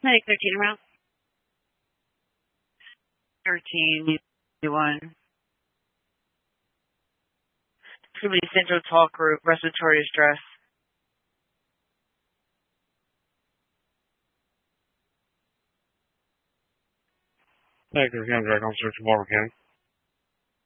Medic 13 around. 13, you one. It's going to be Central Talk Group, respiratory distress. Medic 13, Direct Officer to Baltimore County.